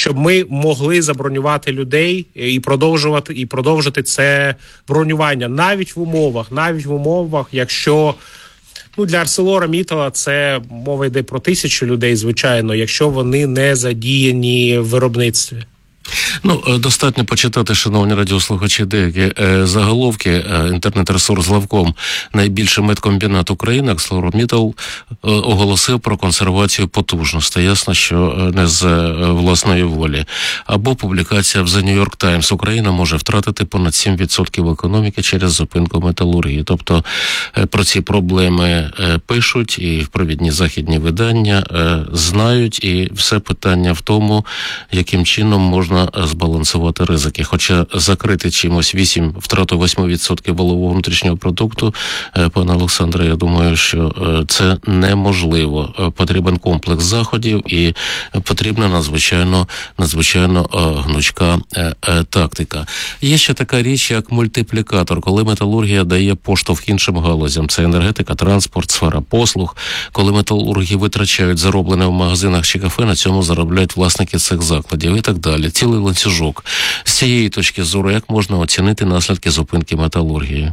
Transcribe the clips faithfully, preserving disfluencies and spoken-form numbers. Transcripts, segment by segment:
щоб ми могли забронювати людей і продовжувати і продовжити це бронювання навіть в умовах, навіть в умовах, якщо ну для ArcelorMittal це мова йде про тисячу людей, звичайно, якщо вони не задіяні в виробництві. Ну, достатньо почитати, шановні радіослухачі, деякі е, заголовки. Е, інтернет-ресурс Главком, найбільший медкомбінат України, ArcelorMittal, е, оголосив про консервацію потужностей. Ясно, що е, не з е, власної волі. Або публікація в The New York Times. Україна може втратити понад сім відсотків економіки через зупинку металургії. Тобто е, про ці проблеми е, пишуть і в провідні західні видання е, знають, і все питання в тому, яким чином можна збалансувати ризики. Хоча закрити чимось вісім, втрату восьми відсотків валового внутрішнього продукту, пане Олександре, я думаю, що це неможливо. Потрібен комплекс заходів і потрібна надзвичайно, надзвичайно гнучка тактика. Є ще така річ, як мультиплікатор, коли металургія дає поштовх іншим галузям. Це енергетика, транспорт, сфера послуг. Коли металурги витрачають зароблене в магазинах чи кафе, на цьому заробляють власники цих закладів і так далі. Цілий ланцюжок. З цієї точки зору, як можна оцінити наслідки зупинки металургії?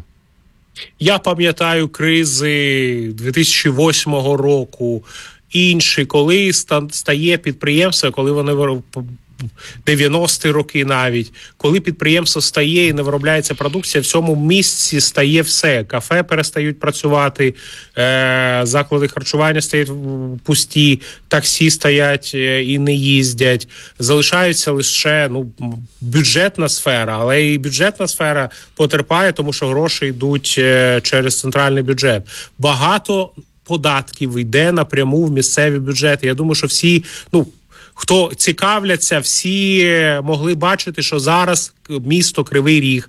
Я пам'ятаю кризи дві тисячі восьмого року, інші, коли стає підприємство, коли вони дев'яності роки навіть, коли підприємство стає і не виробляється продукція, в цьому місці стає все. Кафе перестають працювати, е- заклади харчування стають пусті, таксі стоять і не їздять. Залишається лише ну, бюджетна сфера, але і бюджетна сфера потерпає, тому що гроші йдуть через центральний бюджет. Багато податків йде напряму в місцеві бюджети. Я думаю, що всі, ну, хто цікавляться, всі могли бачити, що зараз місто Кривий Ріг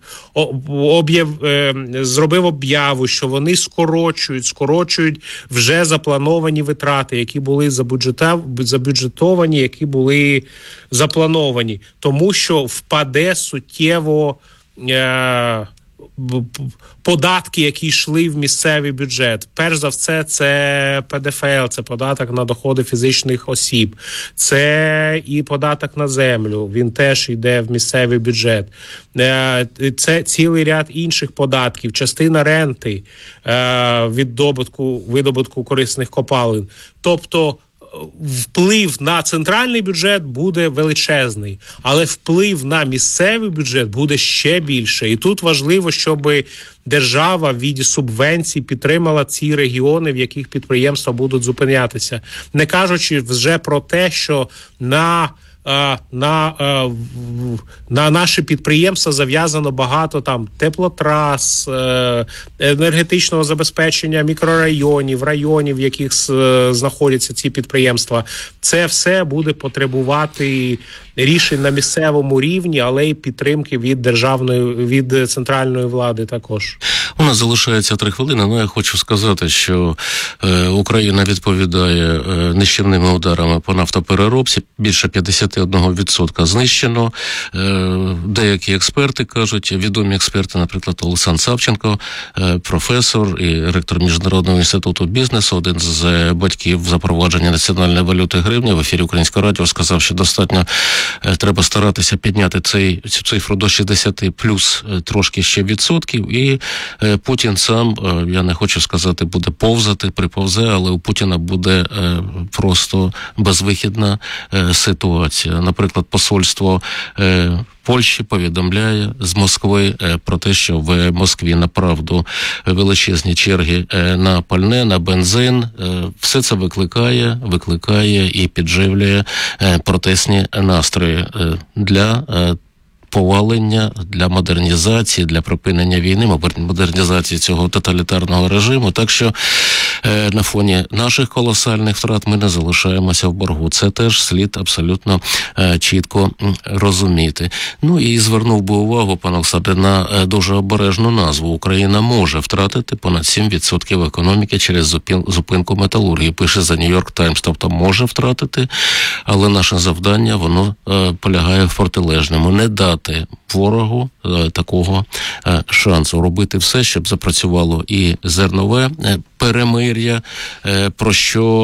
об'яв, е, зробив об'яву, що вони скорочують, скорочують вже заплановані витрати, які були забюджетовані, які були заплановані. Тому що впаде суттєво е, податки, які йшли в місцевий бюджет. Перш за все, це Пе Де Еф Ел, це податок на доходи фізичних осіб. Це і податок на землю, він теж йде в місцевий бюджет. Це цілий ряд інших податків, частина ренти від добутку, видобутку корисних копалин. Тобто вплив на центральний бюджет буде величезний, але вплив на місцевий бюджет буде ще більше. І тут важливо, щоб держава в віді субвенцій підтримала ці регіони, в яких підприємства будуть зупинятися. Не кажучи вже про те, що на На, на наші підприємства зав'язано багато там теплотрас, енергетичного забезпечення мікрорайонів, районів, в яких знаходяться ці підприємства. Це все буде потребувати рішень на місцевому рівні, але й підтримки від державної, від центральної влади також. У нас залишається три хвилини, але я хочу сказати, що е, Україна відповідає е, нищівними ударами по нафтопереробці. Більше п'ятдесят один відсоток знищено. Е, деякі експерти кажуть, відомі експерти, наприклад, Олександр Савченко, е, професор і ректор Міжнародного інституту бізнесу, один з батьків запровадження національної валюти гривні, в ефірі Українського радіо сказав, що достатньо е, треба старатися підняти цей, цю цифру до шістдесят плюс е, трошки ще відсотків, і Путін сам, я не хочу сказати, буде повзати, приповзе, але у Путіна буде просто безвихідна ситуація. Наприклад, посольство Польщі повідомляє з Москви про те, що в Москві направду величезні черги на пальне, на бензин. Все це викликає, викликає і підживлює протестні настрої для повалення, для модернізації, для припинення війни, модернізації цього тоталітарного режиму. Так що е, на фоні наших колосальних втрат ми не залишаємося в боргу. Це теж слід абсолютно е, чітко розуміти. Ну і звернув би увагу, пане Олександре, на е, дуже обережну назву. Україна може втратити понад сім відсотків економіки через зупин, зупинку металургії. Пише The New York Times, тобто може втратити, але наше завдання, воно е, полягає в протилежному. Не дати ворогу е, такого е, шансу. Робити все, щоб запрацювало і зернове е, перемир'я, е, про що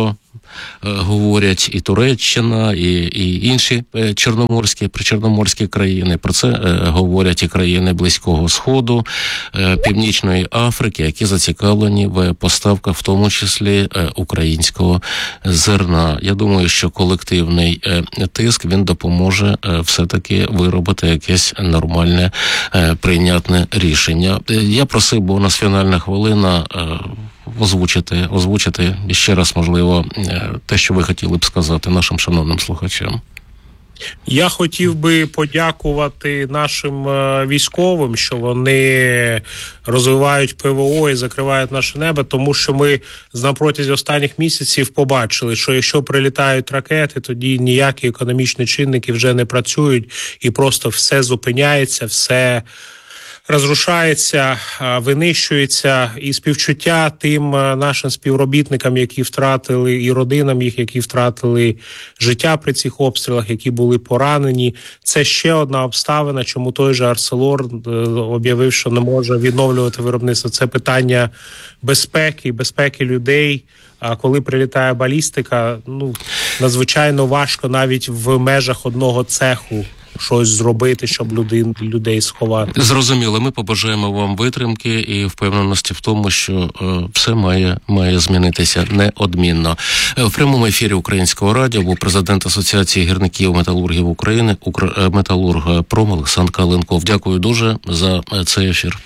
говорять і Туреччина, і, і інші чорноморські, причорноморські країни. Про це говорять і країни Близького Сходу, Північної Африки, які зацікавлені в поставках, в тому числі українського зерна. Я думаю, що колективний тиск, він допоможе все-таки виробити якесь нормальне, прийнятне рішення. Я просив, бо у нас фінальна хвилина, озвучити, озвучити ще раз, можливо, те, що ви хотіли б сказати нашим шановним слухачам. Я хотів би подякувати нашим військовим, що вони розвивають ПВО і закривають наше небо, тому що ми на протязі останніх місяців побачили, що якщо прилітають ракети, тоді ніякі економічні чинники вже не працюють і просто все зупиняється, все розрушається, винищується, і співчуття тим нашим співробітникам, які втратили, і родинам їх, які втратили життя при цих обстрілах, які були поранені. Це ще одна обставина, чому той же Арселор об'явив, що не може відновлювати виробництво. Це питання безпеки, безпеки людей. А коли прилітає балістика, ну, надзвичайно важко навіть в межах одного цеху щось зробити, щоб людей, людей сховати. Зрозуміло, ми побажаємо вам витримки і впевненості в тому, що е, все має, має змінитися неодмінно. В прямому ефірі Українського радіо був президент Асоціації гірників металургів України, Укр... металург Пром Олександр Каленков. Дякую дуже за цей ефір.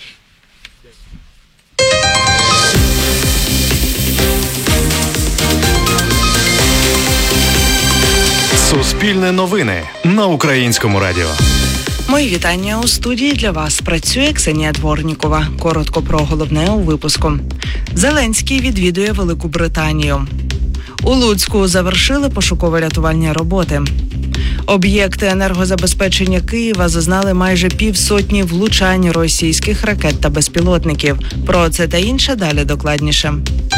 Суспільне новини на Українському радіо. Мої вітання у студії для вас. Працює Ксенія Дворнікова. Коротко про головне у випуску. Зеленський відвідує Велику Британію. У Луцьку завершили пошуково-рятувальні роботи. Об'єкти енергозабезпечення Києва зазнали майже півсотні влучань російських ракет та безпілотників. Про це та інше далі докладніше.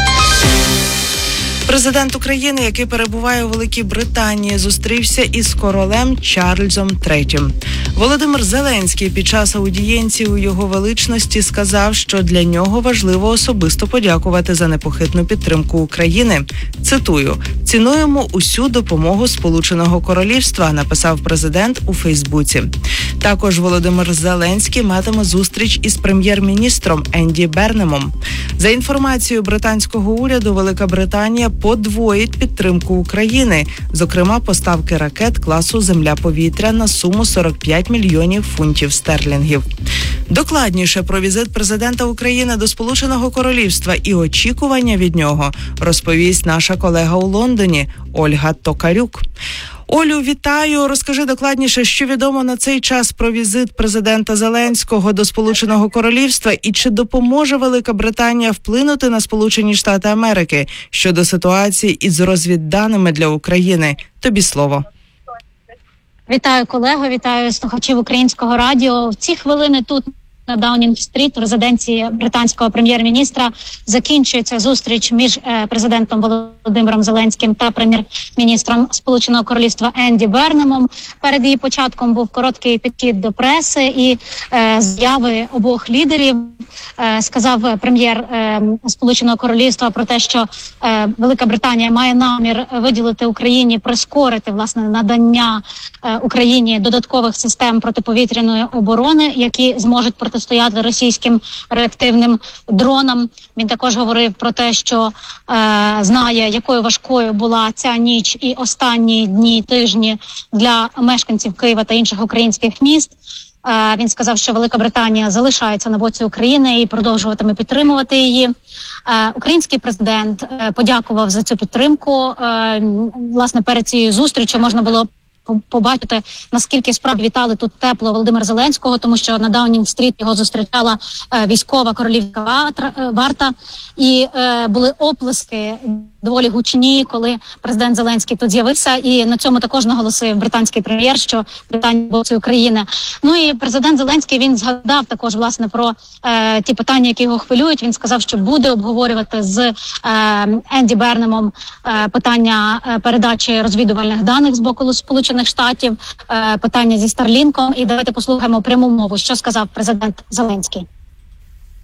Президент України, який перебуває у Великій Британії, зустрівся із королем Чарльзом третім. Володимир Зеленський під час аудієнції у його величності сказав, що для нього важливо особисто подякувати за непохитну підтримку України. Цитую: «Цінуємо усю допомогу Сполученого Королівства», написав президент у Фейсбуці. Також Володимир Зеленський матиме зустріч із прем'єр-міністром Енді Бернемом. За інформацією британського уряду, Велика Британія подвоїть підтримку України, зокрема поставки ракет класу «Земля-повітря» на суму сорок п'ять мільйонів фунтів стерлінгів. Докладніше про візит президента України до Сполученого Королівства і очікування від нього розповість наша колега у Лондоні Ольга Токарюк. Олю, вітаю. Розкажи докладніше, що відомо на цей час про візит президента Зеленського до Сполученого Королівства і чи допоможе Велика Британія вплинути на Сполучені Штати Америки щодо ситуації із розвідданими для України. Тобі слово. Вітаю, колего, вітаю слухачів Українського радіо. В ці хвилини тут на Даунінг-стріт, в резиденції британського прем'єр-міністра, закінчується зустріч між е, президентом Володимиром Зеленським та прем'єр-міністром Сполученого Королівства Енді Бернемом. Перед її початком був короткий підхід до преси і е, заяви обох лідерів. Е, сказав прем'єр е, Сполученого Королівства про те, що е, Велика Британія має намір виділити Україні, прискорити, власне, надання е, Україні додаткових систем протиповітряної оборони, які зможуть проти стояти російським реактивним дронам. Він також говорив про те, що е, знає, якою важкою була ця ніч і останні дні, тижні для мешканців Києва та інших українських міст. Е, він сказав, що Велика Британія залишається на боці України і продовжуватиме підтримувати її. Е, український президент е, подякував за цю підтримку. Е, власне, перед цією зустрічю можна було побачити, наскільки справді вітали тут тепло Володимира Зеленського, тому що на Даунінг-стріт його зустрічала е, військова королівська варта, і е, були оплески доволі гучні, коли президент Зеленський тут з'явився, і на цьому також наголосив британський прем'єр, що Британія боці України. Ну і президент Зеленський, він згадав також, власне, про е, ті питання, які його хвилюють. Він сказав, що буде обговорювати з е, Енді Бернемом е, питання е, передачі розвідувальних даних з боку Сполучених Штатів, е, питання зі Старлінком. І давайте послухаємо пряму мову, що сказав президент Зеленський.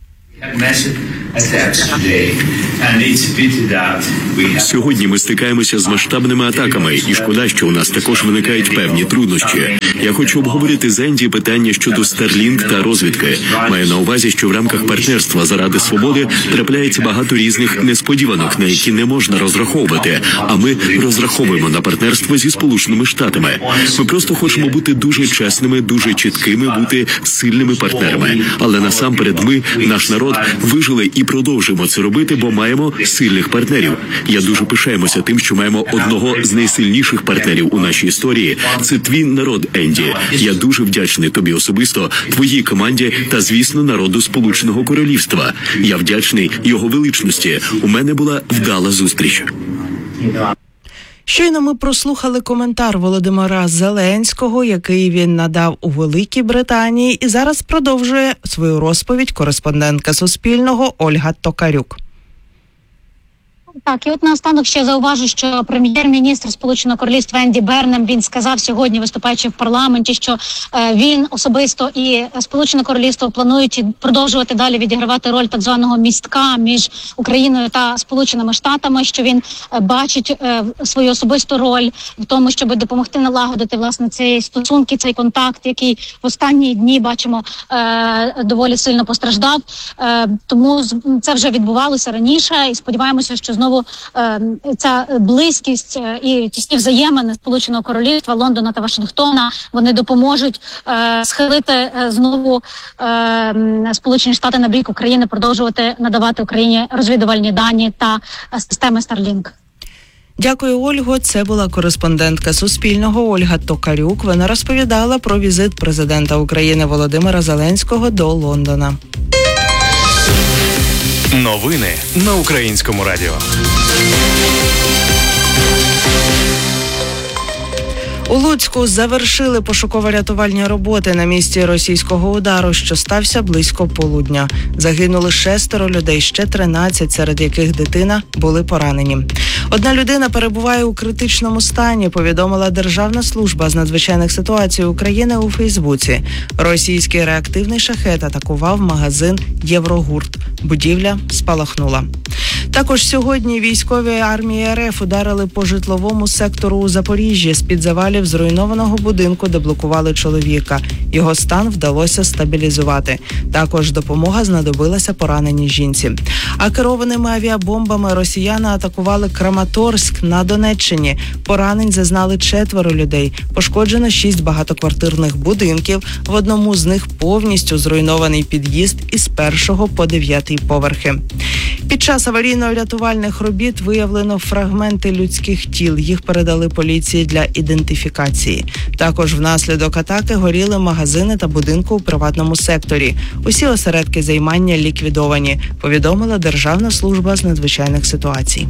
Сьогодні ми стикаємося з масштабними атаками, і шкода, що у нас також виникають певні труднощі. Я хочу обговорити з Енді питання щодо Starlink та розвідки. Маю на увазі, що в рамках партнерства заради свободи трапляється багато різних несподіванок, на які не можна розраховувати, а ми розраховуємо на партнерство зі Сполученими Штатами. Ми просто хочемо бути дуже чесними, дуже чіткими, бути сильними партнерами. Але насамперед ми, наш народ, вижили і продовжуємо це робити, бо маємо сильних партнерів. Я дуже пишаємося тим, що маємо одного з найсильніших партнерів у нашій історії. Це твій народ, Енді. Я дуже вдячний тобі особисто, твоїй команді та, звісно, народу Сполученого Королівства. Я вдячний його величності. У мене була вдала зустріч. Щойно ми прослухали коментар Володимира Зеленського, який він надав у Великій Британії, і зараз продовжує свою розповідь кореспондентка Суспільного Ольга Токарюк. Так, і от наостанок ще зауважу, що прем'єр-міністр Сполученого Королівства Енді Бернем, він сказав сьогодні, виступаючи в парламенті, що е, він особисто і Сполучене Королівство планують продовжувати далі відігравати роль так званого містка між Україною та Сполученими Штатами, що він е, бачить е, свою особисту роль в тому, щоб допомогти налагодити, власне, ці стосунки, цей контакт, який в останні дні, бачимо, е, доволі сильно постраждав. Е, тому це вже відбувалося раніше, і сподіваємося, що знову е, ця близькість е, і тісні взаємини Сполученого Королівства, Лондона та Вашингтона, вони допоможуть е, схилити е, знову е, Сполучені Штати на бік України, продовжувати надавати Україні розвідувальні дані та е, системи Starlink. Дякую, Ольго. Це була кореспондентка Суспільного Ольга Токарюк. Вона розповідала про візит президента України Володимира Зеленського до Лондона. Новини на Українському радіо. У Луцьку завершили пошуково-рятувальні роботи на місці російського удару, що стався близько полудня. Загинули шестеро людей, ще тринадцять, серед яких дитина, були поранені. Одна людина перебуває у критичному стані, повідомила Державна служба з надзвичайних ситуацій України у Фейсбуці. Російський реактивний шахет атакував магазин «Єврогурт». Будівля спалахнула. Також сьогодні військові армії РФ ударили по житловому сектору у Запоріжжі. З-під завалів зруйнованого будинку деблокували чоловіка. Його стан вдалося стабілізувати. Також допомога знадобилася пораненій жінці. А керованими авіабомбами росіяни атакували Краматорськ на Донеччині. Поранень зазнали четверо людей. Пошкоджено шість багатоквартирних будинків. В одному з них повністю зруйнований під'їзд із першого по дев'ятий поверхи. Під час аварійно-рятувальних робіт виявлено фрагменти людських тіл. Їх передали поліції для ідентифікації. Також внаслідок атаки горіли магазини та будинки у приватному секторі. Усі осередки займання ліквідовані, повідомила Державна служба з надзвичайних ситуацій.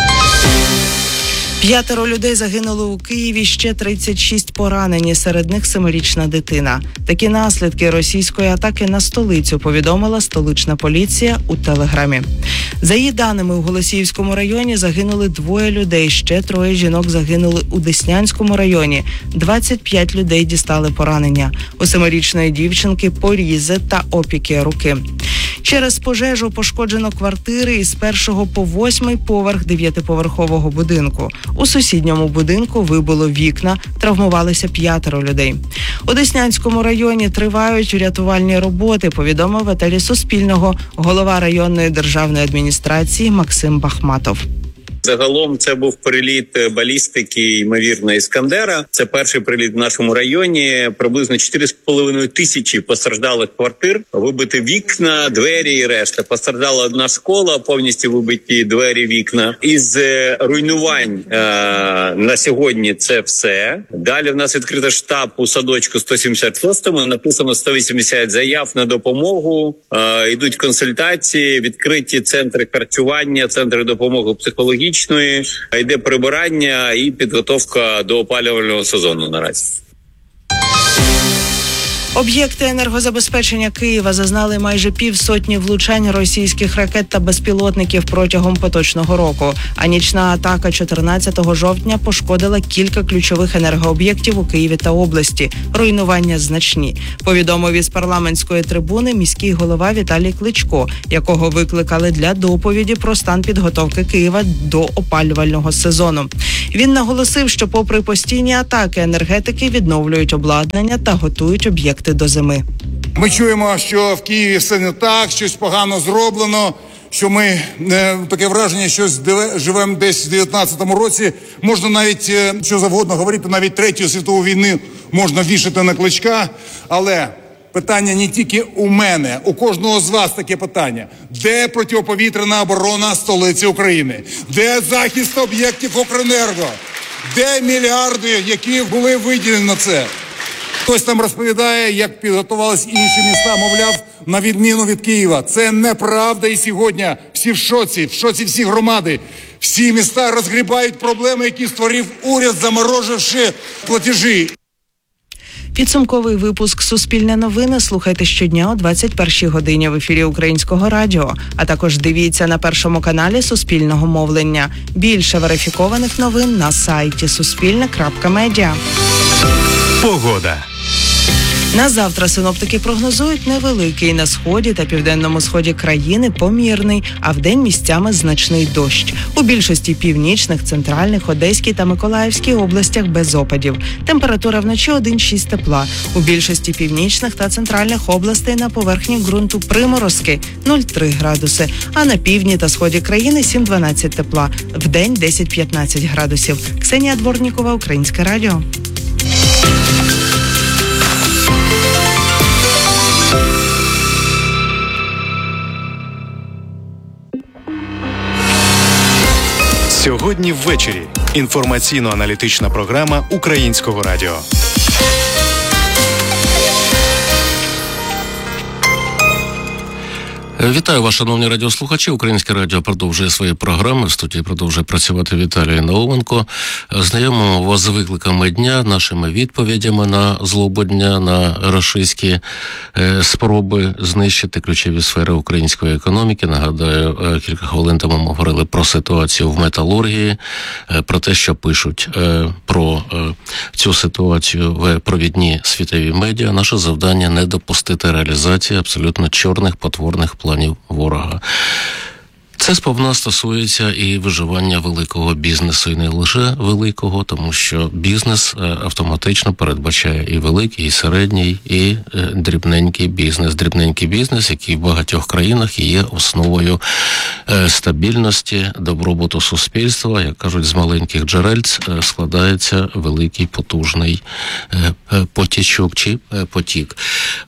П'ятеро людей загинули у Києві, ще тридцять шість поранені, серед них семирічна дитина. Такі наслідки російської атаки на столицю повідомила столична поліція у Телеграмі. За її даними, у Голосіївському районі загинули двоє людей, ще троє жінок загинули у Деснянському районі. двадцять п'ять людей дістали поранення. У семирічної дівчинки порізи та опіки руки. Через пожежу пошкоджено квартири із першого по восьмий поверх дев'ятиповерхового будинку. У сусідньому будинку вибило вікна, травмувалися п'ятеро людей. У Деснянському районі тривають рятувальні роботи, повідомив в етері Суспільного голова районної державної адміністрації Максим Бахматов. Загалом це був приліт балістики, ймовірно, Іскандера. Це перший приліт в нашому районі. Приблизно чотири з половиною тисячі постраждалих квартир, вибиті вікна, двері і решта. Постраждала одна школа, повністю вибиті двері, вікна. Із руйнувань е- на сьогодні це все. Далі в нас відкрито штаб у садочку сто сімдесят шостому. Написано сто вісімдесят заяв на допомогу. Е- йдуть консультації, відкриті центри харчування, центри допомоги психологічної. Йде прибирання і підготовка до опалювального сезону наразі. Об'єкти енергозабезпечення Києва зазнали майже півсотні влучань російських ракет та безпілотників протягом поточного року. А нічна атака чотирнадцятого жовтня пошкодила кілька ключових енергооб'єктів у Києві та області. Руйнування значні. Повідомив із парламентської трибуни міський голова Віталій Кличко, якого викликали для доповіді про стан підготовки Києва до опалювального сезону. Він наголосив, що попри постійні атаки, енергетики відновлюють обладнання та готують об'єкти до зими. Ми чуємо, що в Києві все не так, щось погано зроблено, що ми, е, таке враження, що живемо десь в дев'ятнадцятому році. Можна навіть, е, що завгодно говорити, навіть Третю світову війну можна вішати на Кличка, але питання не тільки у мене, у кожного з вас таке питання. Де протиповітряна оборона столиці України? Де захист об'єктів Укренерго? Де мільярди, які були виділені на це? Хтось там розповідає, як підготувалися інші міста, мовляв, на відміну від Києва. Це неправда, і сьогодні всі в шоці, в шоці всі громади. Всі міста розгрібають проблеми, які створив уряд, замороживши платежі. Підсумковий випуск «Суспільне новини» слухайте щодня о двадцять першій годині в ефірі Українського радіо, а також дивіться на Першому каналі Суспільного мовлення. Більше верифікованих новин на сайті суспільне крапка медіа. Погода. На завтра синоптики прогнозують невеликий на сході та південному сході країни помірний, а вдень місцями значний дощ. У більшості північних, центральних, Одеській та Миколаївській областях без опадів. Температура вночі один-шість тепла. У більшості північних та центральних областей на поверхні ґрунту приморозки нуль-три градуси, а на півдні та сході країни сім-дванадцять тепла. Вдень десять-п'ятнадцять градусів. Ксенія Дворнікова, Українське радіо. Сьогодні ввечері. Інформаційно-аналітична програма Українського радіо. Вітаю вас, шановні радіослухачі. Українське радіо продовжує свої програми. В студії продовжує працювати Віталій Науменко. Знайомимо вас з викликами дня, нашими відповідями на злобу дня, на рашистські е, спроби знищити ключові сфери української економіки. Нагадаю, е, кілька хвилин тому ми говорили про ситуацію в металургії, е, про те, що пишуть е, про е, цю ситуацію в провідні світові медіа. Наше завдання – не допустити реалізації абсолютно чорних, потворних планів ворога. Це сповна стосується і виживання великого бізнесу, і не лише великого, тому що бізнес автоматично передбачає і великий, і середній, і дрібненький бізнес. Дрібненький бізнес, який в багатьох країнах є основою стабільності, добробуту суспільства. Як кажуть, з маленьких джерельць складається великий потужний потічок чи потік.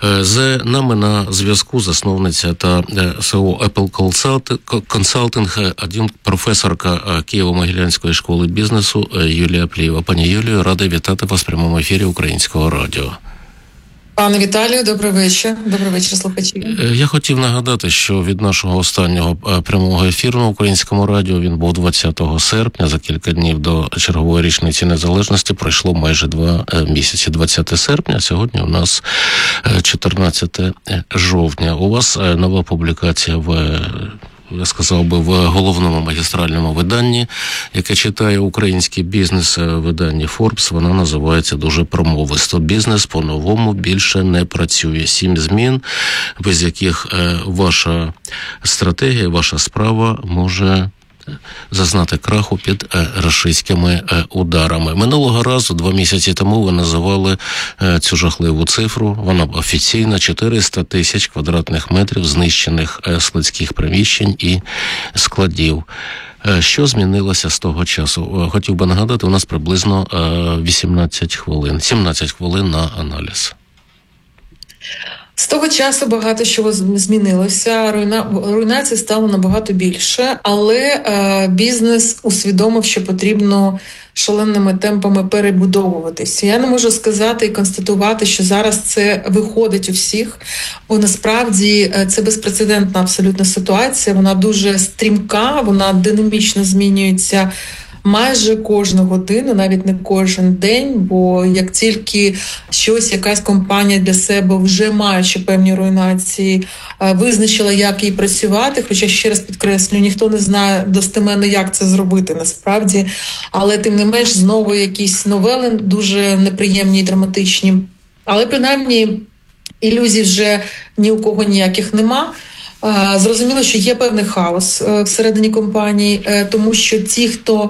З нами на зв'язку засновниця та СО Apple Консалтинг, ад'юнкт професорка Києво-Могилянської школи бізнесу Юлія Плієва. Пані Юлію, радий вітати вас в прямому ефірі Українського радіо. Пане Віталію, добрий вечір. Добрий вечір, слухачі. Я хотів нагадати, що від нашого останнього прямого ефіру на Українському радіо, він був двадцятого серпня, за кілька днів до чергової річниці незалежності, пройшло майже два місяці. двадцятого серпня, сьогодні у нас чотирнадцятого жовтня. У вас нова публікація в... я сказав би, в головному магістральному виданні, яке читає український бізнес, виданні Forbes. Вона називається дуже промовисто. Бізнес по-новому більше не працює. Сім змін, без яких ваша стратегія, ваша справа може зазнати краху під е, рашистськими е, ударами. Минулого разу, два місяці тому, ви називали е, цю жахливу цифру. Вона офіційна: чотириста тисяч квадратних метрів знищених е, складських приміщень і складів. Е, що змінилося з того часу? Е, хотів би нагадати, у нас приблизно е, вісімнадцять хвилин, сімнадцять хвилин на аналіз. З того часу багато чого змінилося, руйна... руйнацій стало набагато більше, але е, бізнес усвідомив, що потрібно шаленими темпами перебудовуватися. Я не можу сказати і констатувати, що зараз це виходить у всіх, бо насправді це безпрецедентна абсолютно ситуація, вона дуже стрімка, вона динамічно змінюється майже кожну годину, навіть не кожен день, бо як тільки щось, якась компанія для себе, вже маючи певні руйнації, визначила, як їй працювати, хоча, ще раз підкреслю, ніхто не знає достеменно, як це зробити насправді, але тим не менш знову якісь новели дуже неприємні і драматичні. Але принаймні ілюзій вже ні у кого ніяких нема. Зрозуміло, що є певний хаос всередині компанії, тому що ті, хто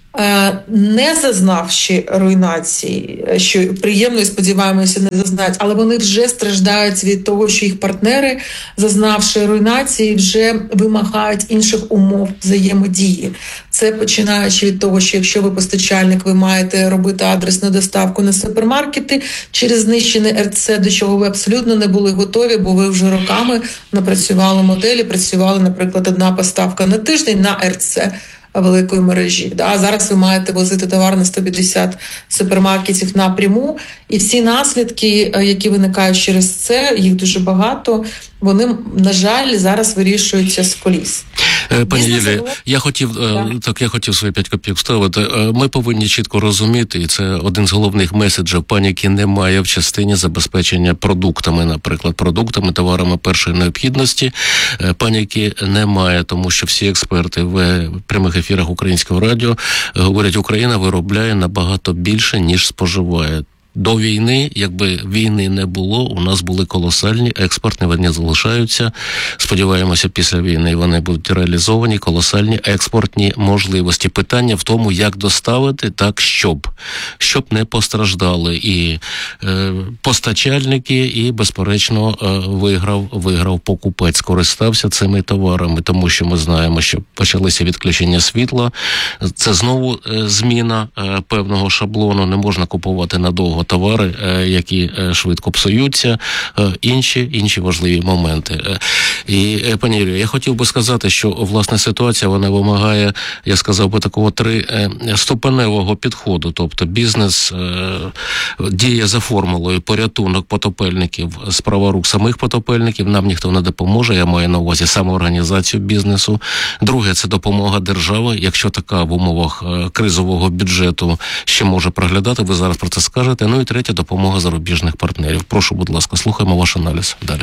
не зазнавши руйнації, що приємно і сподіваємося не зазнають, але вони вже страждають від того, що їх партнери, зазнавши руйнації, вже вимагають інших умов взаємодії. Це починаючи від того, що якщо ви постачальник, ви маєте робити адресну доставку на супермаркети через знищене ер це, до чого ви абсолютно не були готові, бо ви вже роками напрацювали моделі, працювали, наприклад, одна поставка на тиждень на ер це великої мережі. Да? Зараз ви маєте возити товар на сто п'ятдесят супермаркетів напряму, і всі наслідки, які виникають через це, їх дуже багато, вони, на жаль, зараз вирішуються з коліс. Пані Юлія, я хотів так. так, я хотів свої п'ять копійок вставити. Ми повинні чітко розуміти, і це один з головних меседжів, паніки немає в частині забезпечення продуктами, наприклад, продуктами, товарами першої необхідності. Паніки немає, тому що всі експерти в прямих ефірах Українського радіо говорять, Україна виробляє набагато більше, ніж споживає. До війни, якби війни не було, у нас були колосальні експортні, вони залишаються. Сподіваємося, після війни вони будуть реалізовані, колосальні експортні можливості. Питання в тому, як доставити так, щоб. Щоб не постраждали і е, постачальники, і, безперечно, е, виграв, виграв покупець, скористався цими товарами, тому що ми знаємо, що почалися відключення світла. Це знову е, зміна е, певного шаблону, не можна купувати надовго товари, які швидко псуються, інші, інші важливі моменти. І, пані Юлію, я хотів би сказати, що, власне, ситуація, вона вимагає, я сказав би, такого триступеневого підходу, тобто бізнес діє за формулою порятунок потопельників, справа рук самих потопельників, нам ніхто не допоможе, я маю на увазі самоорганізацію бізнесу. Друге, це допомога держави, якщо така в умовах кризового бюджету ще може проглядати, ви зараз про це скажете. Ну і третє, допомога зарубіжних партнерів. Прошу, будь ласка, слухаємо ваш аналіз далі.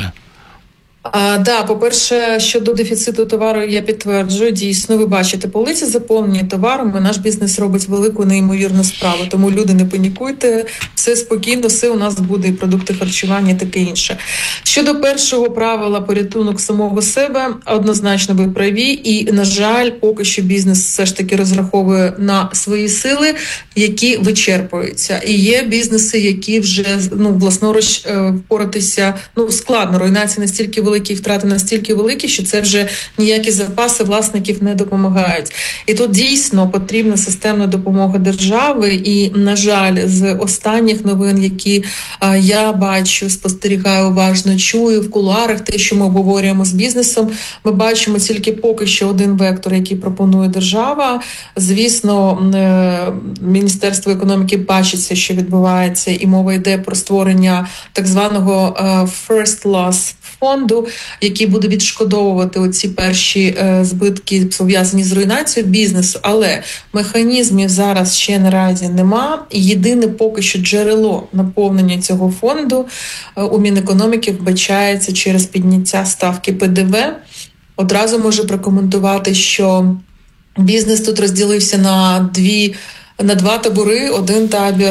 А, да, по-перше, щодо дефіциту товару, я підтверджую, дійсно, ви бачите, полиці заповнені товарами, наш бізнес робить велику, неймовірну справу, тому люди, не панікуйте, все спокійно, все у нас буде, і продукти харчування, і таке інше. Щодо першого правила порятунок самого себе, однозначно ви праві, і, на жаль, поки що бізнес все ж таки розраховує на свої сили, які вичерпуються. І є бізнеси, які вже, ну, власноруч впоратися, ну, складно, руйнація настільки великі, втрати настільки великі, що це вже ніякі запаси власників не допомагають. І тут дійсно потрібна системна допомога держави. І, на жаль, з останніх новин, які а, я бачу, спостерігаю уважно, чую в кулуарах, те, що ми обговорюємо з бізнесом, ми бачимо тільки поки що один вектор, який пропонує держава. Звісно, Міністерство економіки бачиться, що відбувається, і мова йде про створення так званого first loss фонду, який буде відшкодовувати оці перші е, збитки, пов'язані з руйнацією бізнесу. Але механізмів зараз ще наразі нема. Єдине поки що джерело наповнення цього фонду е, у Мінекономіки вбачається через підняття ставки пе де ве. Одразу можу прокоментувати, що бізнес тут розділився на дві, на два табори. Один табір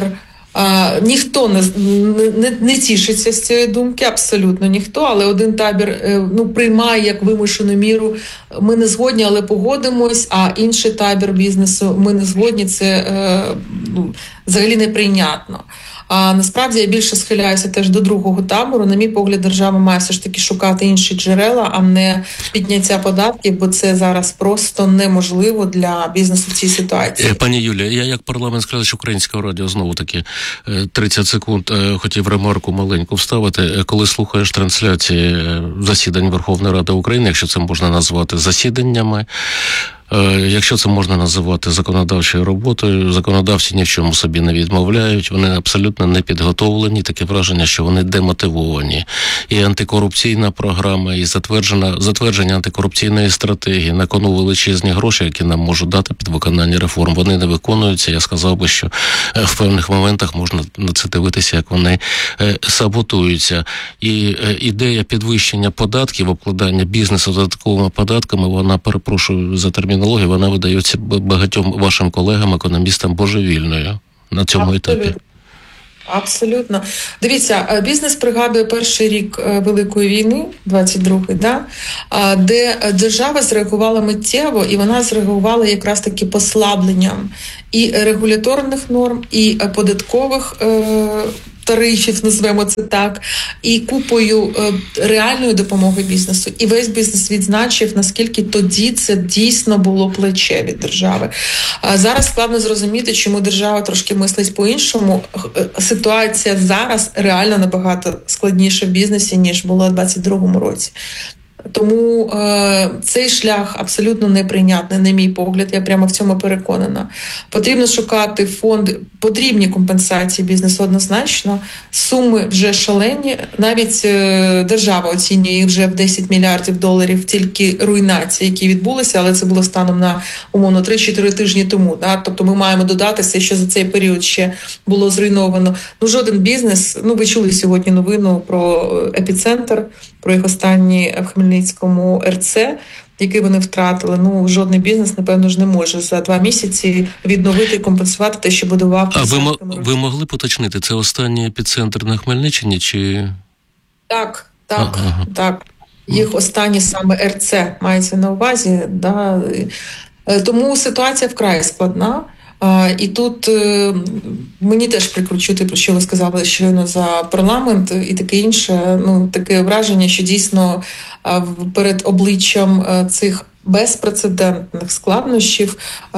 А, ніхто не, не, не тішиться з цієї думки, абсолютно ніхто, але один табір ну, приймає як вимушену міру, ми не згодні, але погодимось, а інший табір бізнесу, ми не згодні, це е, ну, взагалі неприйнятно. А насправді я більше схиляюся теж до другого табору. На мій погляд, держава має все ж таки шукати інші джерела, а не підняття податків, бо це зараз просто неможливо для бізнесу в цій ситуації. Пані Юлія, я як парламентський глядач Українського радіо знову таки тридцять секунд хотів ремарку маленьку вставити. Коли слухаєш трансляції засідань Верховної Ради України, якщо це можна назвати засіданнями, Якщо це можна називати законодавчою роботою, законодавці ні в чому собі не відмовляють, вони абсолютно не підготовлені, таке враження, що вони демотивовані. І антикорупційна програма, і затверджена, затвердження антикорупційної стратегії, на кону величезні гроші, які нам можуть дати під виконання реформ, вони не виконуються. Я сказав би, що в певних моментах можна на це дивитися, як вони саботуються. І ідея підвищення податків, обкладання бізнесу додатковими податками, вона, перепрошую за термінологію, вона видається багатьом вашим колегам, економістам божевільною на цьому Абсолютно. етапі. Абсолютно. Дивіться, бізнес пригадує перший рік Великої війни, двадцять другий, да? Де держава зреагувала миттєво, і вона зреагувала якраз таки послабленням і регуляторних норм, і податкових е- тарифів, назвемо це так, і купою е, реальної допомоги бізнесу. І весь бізнес відзначив, наскільки тоді це дійсно було плече від держави. А зараз складно зрозуміти, чому держава трошки мислить по-іншому. Ситуація зараз реально набагато складніша в бізнесі, ніж була в двадцять другому році. Тому е, цей шлях абсолютно неприйнятний, на мій погляд, я прямо в цьому переконана. Потрібно шукати фонди, потрібні компенсації бізнесу однозначно, суми вже шалені, навіть е, держава оцінює їх вже в десять мільярдів доларів тільки руйнації, які відбулися, але це було станом на, умовно, три-чотири тижні тому. Да? Тобто ми маємо додати все, що за цей період ще було зруйновано. Ну, жоден бізнес, ну ви чули сьогодні новину про епіцентр, про їх останні в Хмельницькому РЦ, який вони втратили. Ну, жодний бізнес, напевно, ж не може за два місяці відновити і компенсувати те, що будував. А ви, ви могли поточнити, це останній епіцентр на Хмельниччині чи... Так, так, ага. так. Їх останні саме РЦ мається на увазі. Да. Тому ситуація вкрай складна. А, і тут е, мені теж прикручути, про що ви сказали щойно за парламент і таке інше. Ну, таке враження, що дійсно а, перед обличчям а, цих безпрецедентних складнощів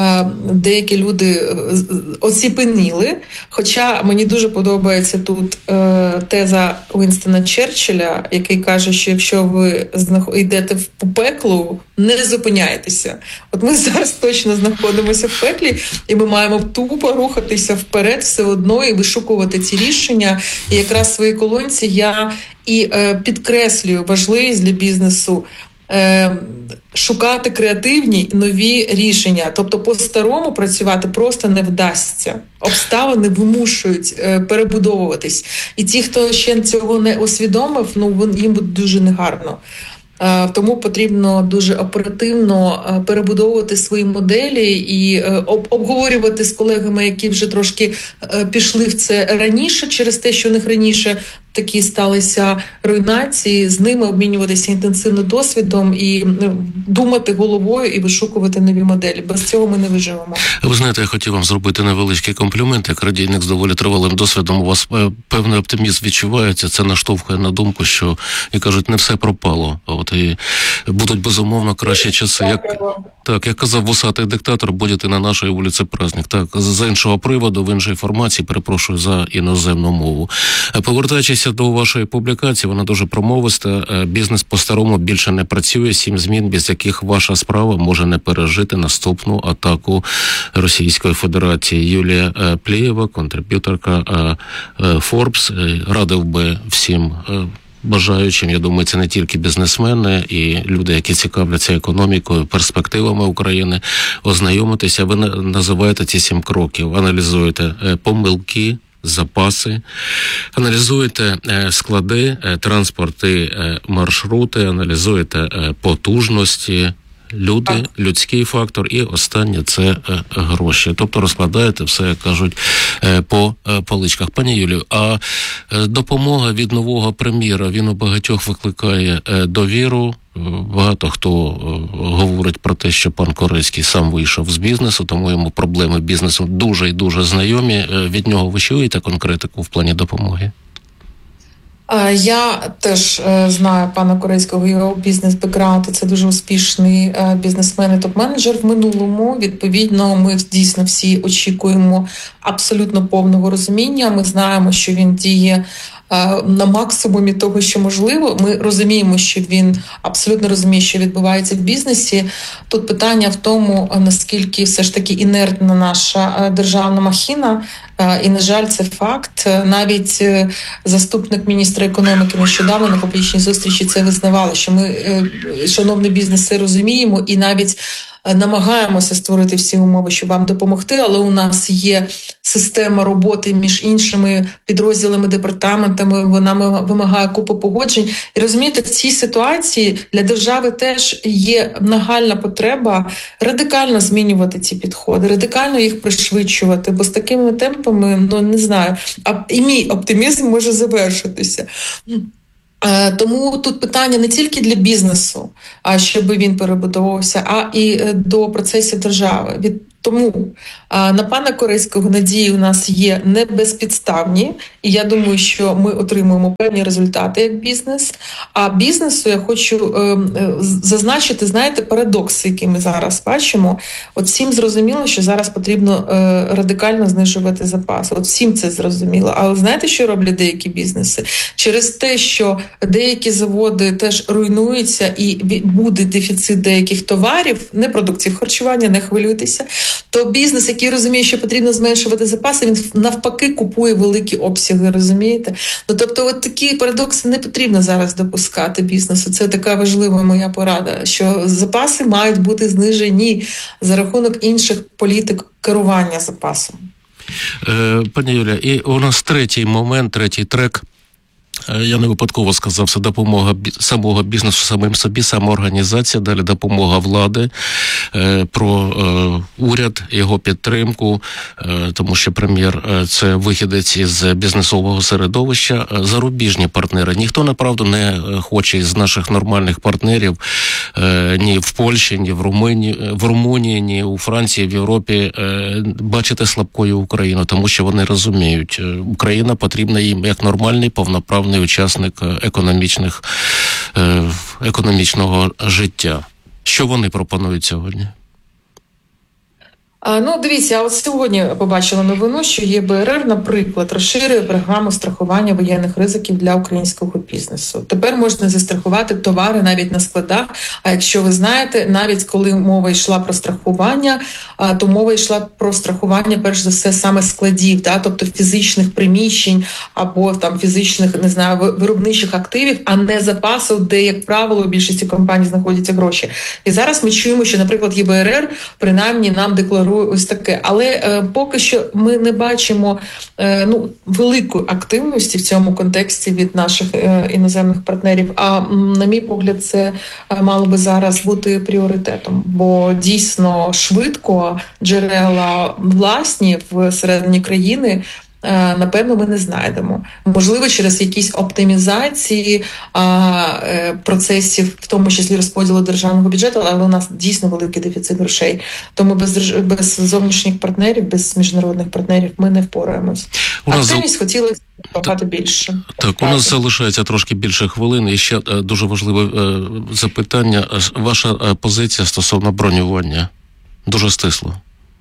деякі люди оціпеніли. Хоча мені дуже подобається тут теза Уінстона Черчилля, який каже, що якщо ви йдете в пекло, не зупиняйтеся. От ми зараз точно знаходимося в пеклі, і ми маємо тупо рухатися вперед все одно і вишукувати ці рішення. І якраз в своїй колонці я і підкреслюю важливість для бізнесу шукати креативні нові рішення. Тобто по-старому працювати просто не вдасться. Обставини вимушують перебудовуватись. І ті, хто ще цього не усвідомив, ну їм буде дуже негарно. Тому потрібно дуже оперативно перебудовувати свої моделі і обговорювати з колегами, які вже трошки пішли в це раніше, через те, що у них раніше такі сталися руйнації, з ними обмінюватися інтенсивним досвідом і думати головою і вишукувати нові моделі. Без цього ми не виживемо. Ви знаєте, я хотів вам зробити невеличкий комплімент. Як радійник з доволі тривалим досвідом, у вас певний оптимізм відчувається. Це наштовхує на думку, що, як кажуть, не все пропало. От і будуть, безумовно, кращі часи. Як, так, як казав вусатий диктатор, будете на нашій вулиці праздник. Так, з іншого приводу, в іншій формації, перепрошую за іноземну мову. Повертаючись до вашої публікації, вона дуже промовиста. Бізнес по-старому більше не працює. Сім змін, без яких ваша справа може не пережити наступну атаку Російської Федерації. Юлія Плієва, контриб'юторка Forbes. Радив би всім бажаючим, я думаю, це не тільки бізнесмени і люди, які цікавляться економікою, перспективами України, ознайомитися. Ви називаєте ці сім кроків, аналізуєте помилки, запаси, аналізуєте склади, транспорти, маршрути, аналізуєте потужності, люди, людський фактор, і останнє – це гроші. Тобто розкладаєте все, як кажуть, по поличках. Пані Юлію, а допомога від нового прем'єра, він у багатьох викликає довіру. Багато хто говорить про те, що пан Корецький сам вийшов з бізнесу, тому йому проблеми бізнесу дуже і дуже знайомі. Від нього ви чуєте конкретику в плані допомоги? Я теж знаю пана Корецького, його бізнес-бекграунд, це дуже успішний бізнесмен і топ-менеджер в минулому. Відповідно, ми дійсно всі очікуємо абсолютно повного розуміння. Ми знаємо, що він діє на максимумі того, що можливо. Ми розуміємо, що він абсолютно розуміє, що відбувається в бізнесі. Тут питання в тому, наскільки все ж таки інертна наша державна махіна. І, на жаль, це факт. Навіть заступник міністра економіки нещодавно на публічній зустрічі це визнавали, що ми, шановний бізнес, це розуміємо і навіть намагаємося створити всі умови, щоб вам допомогти, але у нас є система роботи між іншими підрозділами, департаментами, вона вимагає купу погоджень. І розумієте, в цій ситуації для держави теж є нагальна потреба радикально змінювати ці підходи, радикально їх пришвидшувати, бо з такими темпами, ну не знаю, а і мій оптимізм може завершитися. Тому тут питання не тільки для бізнесу, а щоб він перебудовувався, а і до процесів держави. Від Тому на пана Корейського надії у нас є не безпідставні, і я думаю, що ми отримуємо певні результати як бізнес. А бізнесу я хочу е, зазначити, знаєте, парадокс, який ми зараз бачимо. От всім зрозуміло, що зараз потрібно е, радикально знижувати запаси. От всім це зрозуміло. Але знаєте, що роблять деякі бізнеси? Через те, що деякі заводи теж руйнуються і буде дефіцит деяких товарів, не продуктів харчування, не хвилюйтеся, то бізнес, який розуміє, що потрібно зменшувати запаси, він навпаки купує великі обсяги, розумієте? Ну, тобто от такі парадокси не потрібно зараз допускати бізнесу. Це така важлива моя порада, що запаси мають бути знижені за рахунок інших політик керування запасом. Е, пані Юлія, і у нас третій момент, третій трек. Я не випадково сказав, це допомога самого бізнесу, самим собі, самоорганізація, далі допомога влади, про уряд, його підтримку, тому що прем'єр – це вихідець із бізнесового середовища, зарубіжні партнери. Ніхто, направду, не хоче із наших нормальних партнерів ні в Польщі, ні в Румунії, в Румунії, ні у Франції, в Європі бачити слабкою Україну, тому що вони розуміють, Україна потрібна їм як нормальний, повноправний учасник економічних, економічного життя. Що вони пропонують сьогодні? А, ну, дивіться, я от сьогодні побачила новину, що ЄБРР, наприклад, розширює програму страхування воєнних ризиків для українського бізнесу. Тепер можна застрахувати товари навіть на складах, а якщо ви знаєте, навіть коли мова йшла про страхування, то мова йшла про страхування, перш за все, саме складів, да? Тобто фізичних приміщень або там фізичних, не знаю, виробничих активів, а не запасів, де, як правило, у більшості компаній знаходяться гроші. І зараз ми чуємо, що, наприклад, ЄБРР принаймні нам декларує ось таке. Але е, поки що ми не бачимо е, ну, великої активності в цьому контексті від наших е, іноземних партнерів. А на мій погляд, це е, мало би зараз бути пріоритетом. Бо дійсно швидко джерела власні всередині країни напевно, ми не знайдемо. Можливо, через якісь оптимізації а, процесів, в тому числі розподілу державного бюджету, але у нас дійсно великий дефіцит грошей. Тому без, без зовнішніх партнерів, без міжнародних партнерів ми не впораємось. Активність зал... хотілося багато більше. Так, у нас залишається трошки більше хвилин. І ще дуже важливе запитання. Ваша позиція стосовно бронювання? Дуже стисло.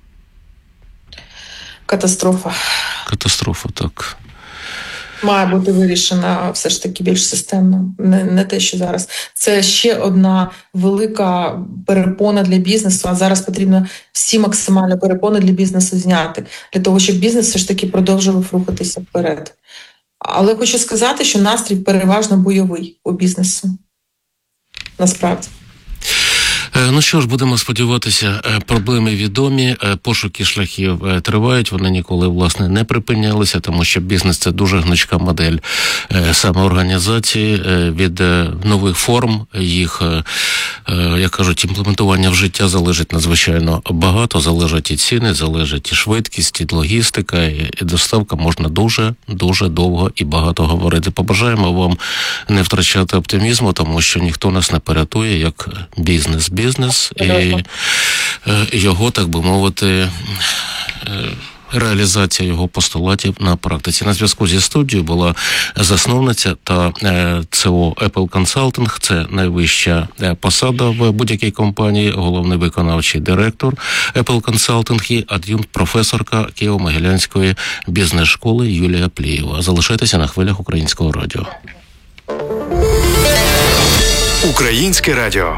Катастрофа. Катастрофа, так. Має бути вирішена все ж таки більш системно, не, не те, що зараз. Це ще одна велика перепона для бізнесу, а зараз потрібно всі максимально перепони для бізнесу зняти, для того, щоб бізнес все ж таки продовжував рухатися вперед. Але хочу сказати, що настрій переважно бойовий у бізнесу. Насправді. Ну що ж, будемо сподіватися, проблеми відомі, пошуки шляхів тривають, вони ніколи, власне, не припинялися, тому що бізнес – це дуже гнучка модель самоорганізації, від нових форм, їх, як кажуть, імплементування в життя залежить надзвичайно багато, залежать і ціни, залежить і швидкість, і логістика, і доставка, можна дуже, дуже довго і багато говорити. Побажаємо вам не втрачати оптимізму, тому що ніхто нас не порятує, як бізнес. Бізнес і його, так би мовити, реалізація його постулатів на практиці. На зв'язку зі студією була засновниця та ЦО Apple Consulting. Це найвища посада в будь-якій компанії, головний виконавчий директор Apple Consulting і ад'юнкт-професорка Києво-Могилянської бізнес-школи Юлія Плієва. Залишайтеся на хвилях Українського радіо. Українське радіо.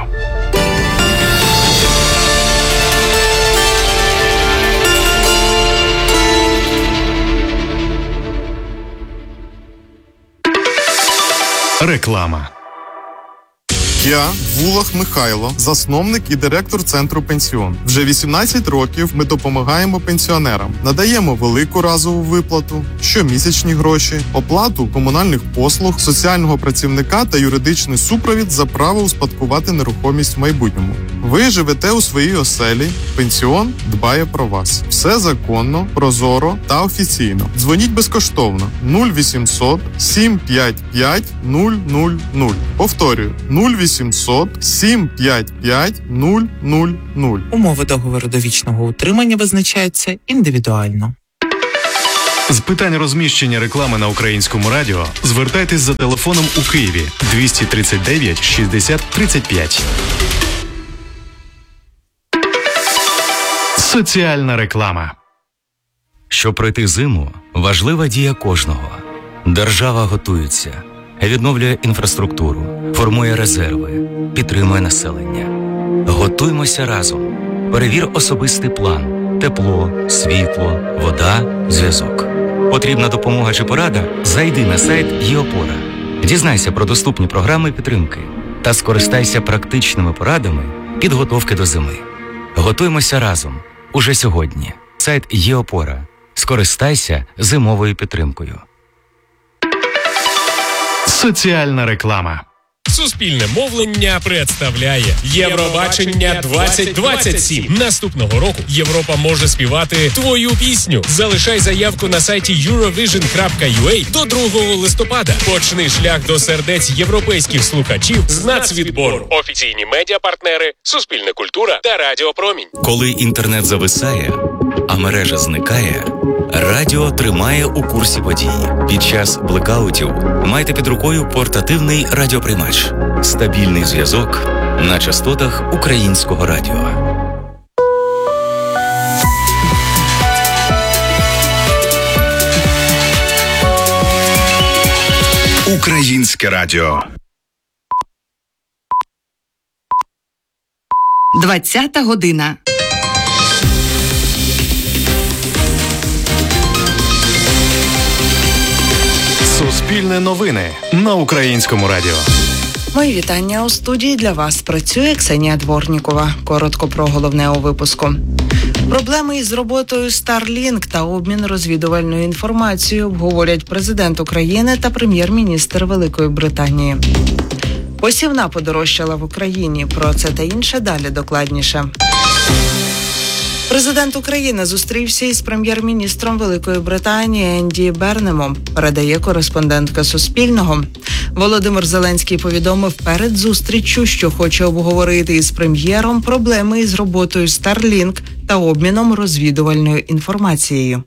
Реклама. Я Вулах Михайло, засновник і директор центру «Пенсіон». Вже вісімнадцять років ми допомагаємо пенсіонерам, надаємо велику разову виплату, щомісячні гроші, оплату комунальних послуг, соціального працівника та юридичний супровід за право успадкувати нерухомість в майбутньому. Ви живете у своїй оселі, «Пенсіон» дбає про вас. Все законно, прозоро та офіційно. Дзвоніть безкоштовно нуль вісімсот сім п'ять п'ять нуль нуль нуль. Повторюю, нуль вісімсот сім п'ять п'ять нуль нуль нуль. Умови договору довічного утримання визначаються індивідуально. З питань розміщення реклами на Українському радіо звертайтесь за телефоном у Києві двісті тридцять дев'ять шістдесят тридцять п'ять. Соціальна реклама. Щоб пройти зиму, важлива дія кожного. Держава готується, відновлює інфраструктуру, формує резерви, підтримує населення. Готуймося разом. Перевір особистий план. Тепло, світло, вода, зв'язок. Потрібна допомога чи порада? Зайди на сайт ЄОПОРА. Дізнайся про доступні програми підтримки та скористайся практичними порадами підготовки до зими. Готуймося разом. Уже сьогодні. Сайт ЄОПОРА. Скористайся зимовою підтримкою. Соціальна реклама. Суспільне мовлення представляє Євробачення двадцять двадцять сім. Наступного року Європа може співати твою пісню. Залишай заявку на сайті юровіжн крапка ю а до другого листопада. Почни шлях до сердець європейських слухачів з нацвідбору. Офіційні медіапартнери, Суспільна культура та Радіо Промінь. Коли інтернет зависає, а мережа зникає, радіо тримає у курсі подій. Під час блекаутів майте під рукою портативний радіоприймач. Стабільний зв'язок на частотах Українського радіо. Українське радіо. двадцята година. Суспільне новини на Українському радіо. Мої вітання у студії. Для вас працює Ксенія Дворнікова. Коротко про головне у випуску. Проблеми із роботою Starlink та обмін розвідувальною інформацією обговорять президент України та прем'єр-міністр Великої Британії. Посівна подорожчала в Україні. Про це та інше далі докладніше. Президент України зустрівся із прем'єр-міністром Великої Британії Енді Бернемом, передає кореспондентка Суспільного. Володимир Зеленський повідомив перед зустріччю, що хоче обговорити із прем'єром проблеми із роботою Starlink та обміном розвідувальною інформацією.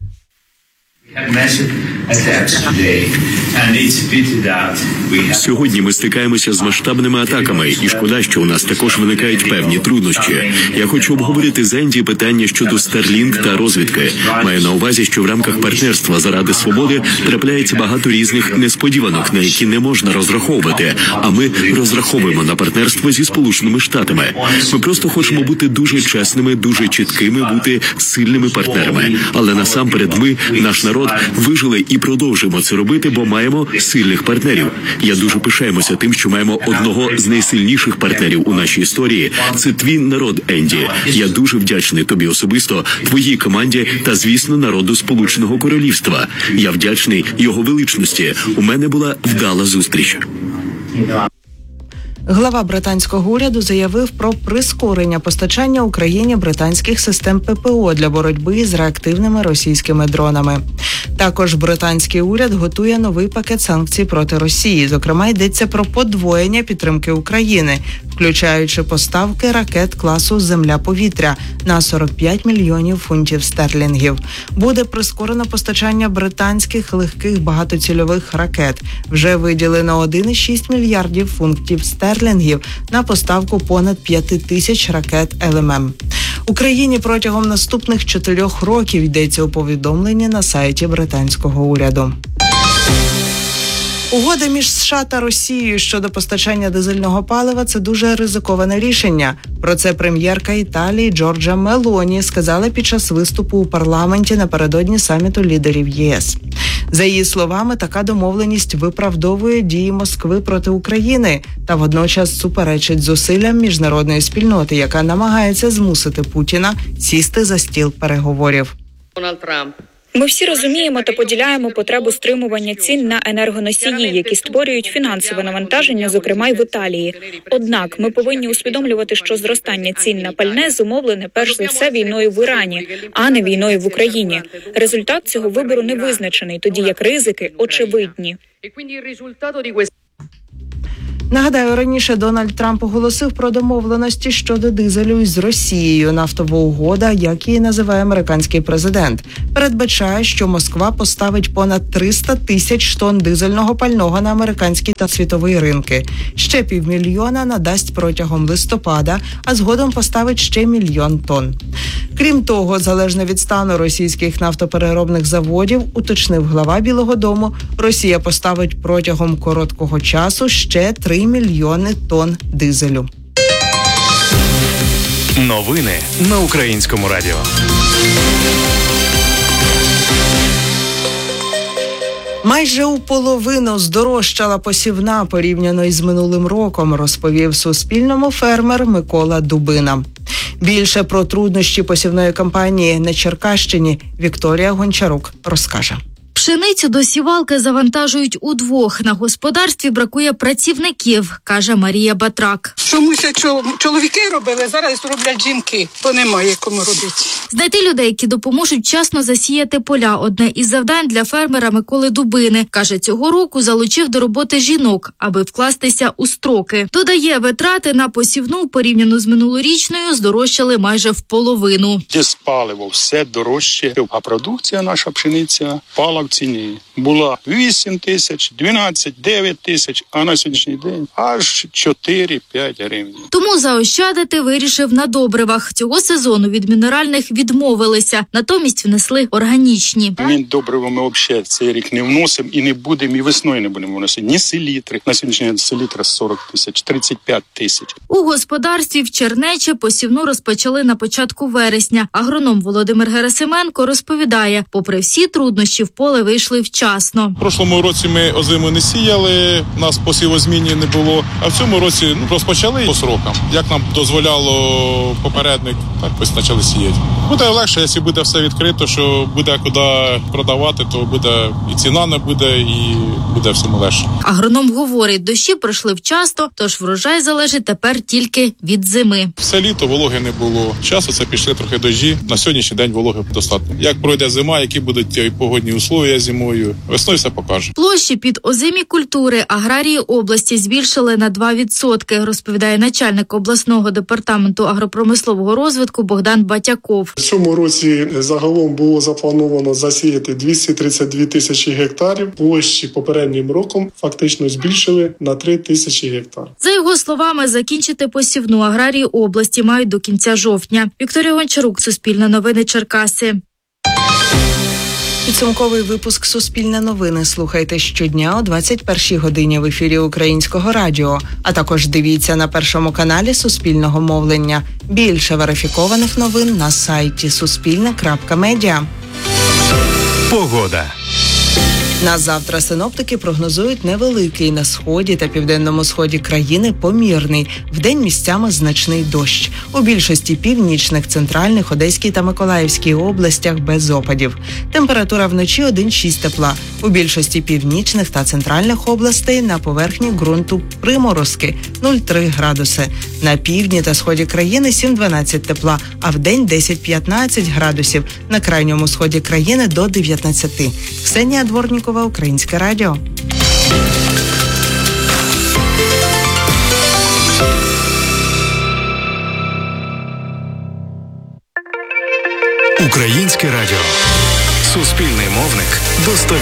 Сьогодні ми стикаємося з масштабними атаками, і шкода, що у нас також виникають певні труднощі. Я хочу обговорити з Енді питання щодо Starlink та розвідки. Маю на увазі, що в рамках партнерства заради свободи трапляється багато різних несподіванок, на які не можна розраховувати. А ми розраховуємо на партнерство зі Сполученими Штатами. Ми просто хочемо бути дуже чесними, дуже чіткими, бути сильними партнерами. Але насамперед ми, наш народ, вижили і продовжуємо це робити, бо маємо сильних партнерів. Я дуже пишаємося тим, що маємо одного з найсильніших партнерів у нашій історії. Це твій народ, Енді. Я дуже вдячний тобі особисто, твоїй команді та, звісно, народу Сполученого Королівства. Я вдячний його величності. У мене була вдала зустріч. Глава британського уряду заявив про прискорення постачання Україні британських систем ППО для боротьби з реактивними російськими дронами. Також британський уряд готує новий пакет санкцій проти Росії. Зокрема, йдеться про подвоєння підтримки України, включаючи поставки ракет класу «Земля-повітря» на сорок п'ять мільйонів фунтів стерлінгів. Буде прискорено постачання британських легких багатоцільових ракет. Вже виділено один цілих шість мільярдів фунтів стерлінгів на поставку понад п'яти тисяч ракет ел ем ем. Україні протягом наступних чотирьох років, йдеться у повідомленні на сайті британського уряду. Угода між США та Росією щодо постачання дизельного палива – це дуже ризиковане рішення. Про це прем'єрка Італії Джорджа Мелоні сказала під час виступу у парламенті напередодні саміту лідерів ЄС. За її словами, така домовленість виправдовує дії Москви проти України та водночас суперечить зусиллям міжнародної спільноти, яка намагається змусити Путіна сісти за стіл переговорів. Дональд Трамп. Ми всі розуміємо та поділяємо потребу стримування цін на енергоносії, які створюють фінансове навантаження, зокрема й в Італії. Однак ми повинні усвідомлювати, що зростання цін на пальне зумовлене перш за все війною в Ірані, а не війною в Україні. Результат цього вибору не визначений, тоді як ризики очевидні. Нагадаю, раніше Дональд Трамп оголосив про домовленості щодо дизелю із Росією. Нафтова угода, як її називає американський президент, передбачає, що Москва поставить понад триста тисяч тонн дизельного пального на американські та світові ринки. Ще півмільйона надасть протягом листопада, а згодом поставить ще мільйон тонн. Крім того, залежно від стану російських нафтопереробних заводів, уточнив глава Білого дому, Росія поставить протягом короткого часу ще три мільйони тонн дизелю. Новини на Українському радіо. Майже у половину здорожчала посівна порівняно із минулим роком, розповів Суспільному фермер Микола Дубина. Більше про труднощі посівної кампанії на Черкащині Вікторія Гончарук розкаже. Пшеницю до сівалки завантажують удвох. На господарстві бракує працівників, каже Марія Батрак. Чомусь чоловіки робили, зараз роблять жінки, то немає кому робити. Знайти людей, які допоможуть вчасно засіяти поля – одне із завдань для фермера Миколи Дубини. Каже, цього року залучив до роботи жінок, аби вкластися у строки. Додає, витрати на посівну порівняно з минулорічною здорожчали майже в половину. Паливо все дорожче, а продукція наша пшениця пала в ціні. Була вісім тисяч, дванадцять, дев'ять тисяч, а на сьогоднішній день аж чотири-п'ять гривень. Тому заощадити вирішив на добривах. Цього сезону від мінеральних відмовилися, натомість внесли органічні. Ми добрива ми взагалі цей рік не вносимо і не будемо, і весною не будемо вносити. Ні селітри. На сьогоднішній день селітра сорок тисяч, тридцять п'ять тисяч. У господарстві в Чернечі посівну розпочали на початку вересня. Агроном Володимир Герасименко розповідає, попри всі труднощі в поле вийшли вчасно. В прошлому році ми озиму не сіяли, у нас посівозмінні не було, а в цьому році ну, розпочали по срокам. Як нам дозволяло попередник, так ось почали сіяти. Буде легше, якщо буде все відкрито, що буде куди продавати, то буде і ціна не буде, і буде всьому легше. Агроном говорить, дощі пройшли вчасно, тож врожай залежить тепер тільки від зими. Все літо вологи не було. Часу це пішли трохи дощі. На сьогоднішній день вологи достатньо. Як пройде зима, які будуть погодні условия зимою, весною все покаже. Площі під озимі культури аграрії області збільшили на два відсотки, розповідає начальник обласного департаменту агропромислового розвитку Богдан Батяков. В цьому році загалом було заплановано засіяти двісті тридцять дві тисячі гектарів. Площі попереднім роком фактично збільшили на три тисячі гектар. За його словами, закінчити посівну аграрії області мають до кінця жовтня. Вікторія Гончарук, Суспільне новини, Черкаси. Підсумковий випуск «Суспільне новини» слухайте щодня о двадцять першій годині в ефірі Українського радіо, а також дивіться на Першому каналі Суспільного мовлення. Більше верифікованих новин на сайті суспільне крапка медіа. Погода. На завтра синоптики прогнозують невеликий на сході та південному сході країни помірний. Вдень місцями значний дощ. У більшості північних, центральних, Одеській та Миколаївській областях без опадів. Температура вночі один-шість тепла. У більшості північних та центральних областей на поверхні ґрунту приморозки – нуль цілих три градуси. На півдні та сході країни сім-дванадцять тепла, а вдень десять-п'ятнадцять градусів. На крайньому сході країни до дев'ятнадцяти. Ксенія Дворнікова, Українське радіо. Українське радіо. Суспільний мовник до сто